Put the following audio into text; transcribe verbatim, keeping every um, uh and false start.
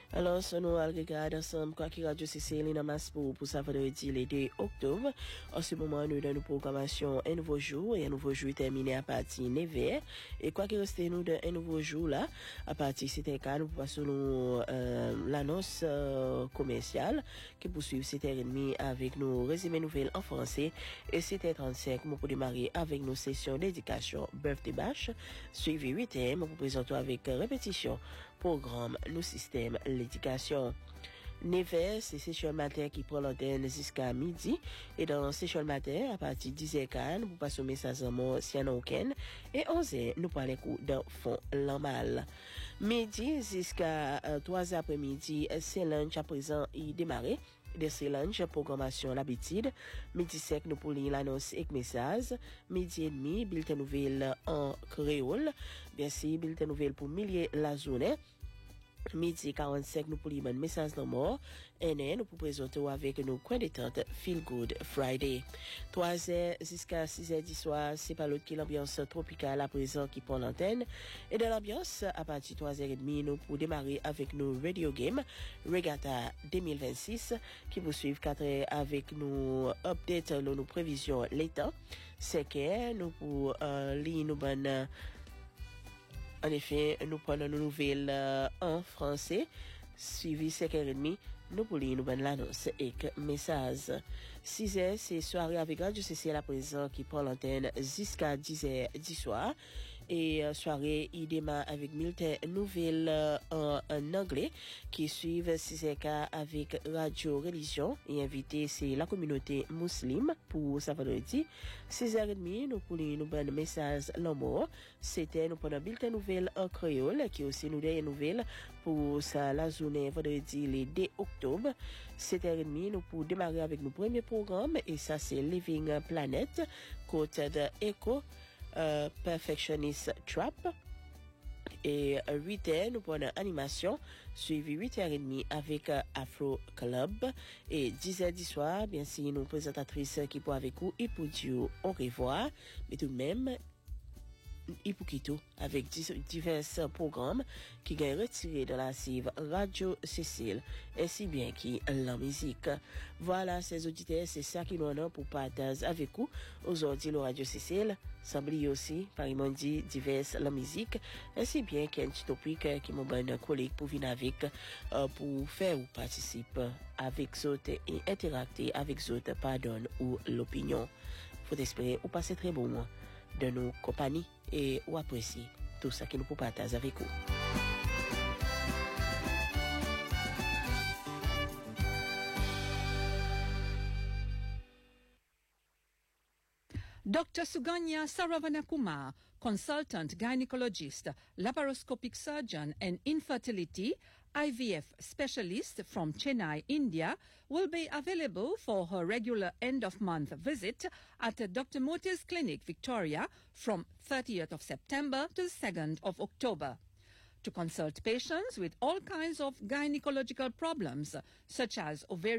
Alors, ce nous regarde ensemble quoi qui radio C C Lina Mas pour pour ça vendredi le deux octobre. En ce moment, nous dans nos programmation un nouveau jour et un nouveau jour terminé à partir de neuf heures. Et quoi qu'il reste nous de un nouveau jour là, à partir de sept heures quinze, nous passons nous euh, l'annonce euh, commerciale qui poursuit sept heures trente avec nos résumés nouvelles en français et sept heures trente-cinq nous pour démarrer avec nos sessions d'éducation birthday bash suivi huit heures pour présenter avec répétition programme nos systèmes l'éducation. neuf heures, c'est session matin qui prend l'antenne jusqu'à midi. Et dans session matin, à partir de dix heures quinze, nous passons message en mot si y en a aucun. Et onze heures, nous parlons coup d'un fond normal. Midi jusqu'à euh, trois heures après-midi, c'est lunch à présent y démarrer. De ces lunch, programmation l'habitude. Midi sec, nous pour lire l'annonce et message. Midi et demi, bulletin nouvelle en créole. Bien sûr, bulletin nouvelle pour milliers la journée. Midi quarante-cinq, nous pour lire un message de mort. Et nous pour présenter avec nos coins détente Feel Good Friday. trois heures jusqu'à six heures du soir, c'est pas l'autre qui l'ambiance tropicale à présent qui prend l'antenne. Et de l'ambiance, à partir de trois heures trente, nous pour démarrer avec nos radio game Regatta deux mille vingt-six qui poursuivent quatre heures avec nos updates, nos prévisions l'état. cinq heures, nous pour euh, lire nos bonnes. En effet, nous prenons nos nouvelles euh, en français, suivi cinq heures trente, nous pour lire nous bonne l'annonce et message. six heures, c'est soirée avec Radio C C à la présent qui prend l'antenne jusqu'à dix heures du soir. Et euh, soirée, il démarre avec Milton nouvelles euh, en, en anglais qui suivent six heures quinze avec Radio Religion et invité c'est la communauté musulmane pour ça vendredi. six heures trente, nous pour lire nous bonne message l'amour. C'était nous prenons bulletin nouvelle en créole qui aussi nous des nouvelles pour ça la journée vendredi le deux octobre. sept heures trente, nous pour démarrer avec nos premiers programmes et ça c'est Living Planet, côté de Echo, euh, Perfectionist Trap. Et huit heures, nous prenons animation, suivi huit heures trente avec euh, Afro Club. Et dix heures du soir, bien sûr, nos présentatrices qui pour avec vous et pour dire au revoir. Mais tout de même, Ipukito avec divers programmes qui sont retirés de la cive Radio Cécile ainsi bien qui la musique. Voilà, ces auditeurs, c'est ça qui nous a pour partager avec vous aujourd'hui le Radio Cécile. Sans oublier aussi, par dit divers la musique ainsi bien qu'il y a un petit topic qui m'a donné un collègue pour venir avec euh, pour faire ou participer avec autres et interacter avec autres, pardon ou l'opinion. Faut espérer ou passer très bon mois de nos compagnies et ou apprécier tout ça qui nous peut partager avec vous. Doctor Suganya Saravanakumar, consultant gynecologist, laparoscopic surgeon and infertility I V F specialist from Chennai, India, will be available for her regular end-of-month visit at Doctor Moti's Clinic, Victoria, from thirtieth of September to the second of October. To consult patients with all kinds of gynecological problems, such as ovarian